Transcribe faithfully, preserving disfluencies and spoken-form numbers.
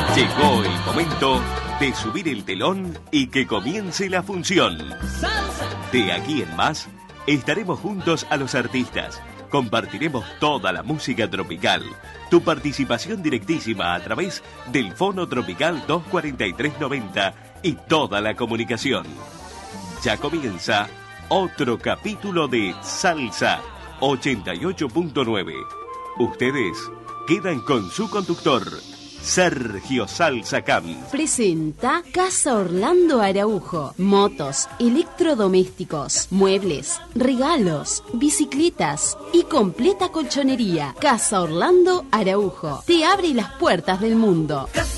Llegó el momento de subir el telón y que comience la función. De aquí en más, estaremos juntos a los artistas. Compartiremos toda la música tropical. Tu participación directísima a través del Fono Tropical dos cuarenta y tres noventa y toda la comunicación. Ya comienza otro capítulo de Salsa ochenta y ocho punto nueve. Ustedes quedan con su conductor, Sergio Salsa Camp. Presenta Casa Orlando Araujo. Motos, electrodomésticos, muebles, regalos, bicicletas y completa colchonería. Casa Orlando Araujo te abre las puertas del mundo.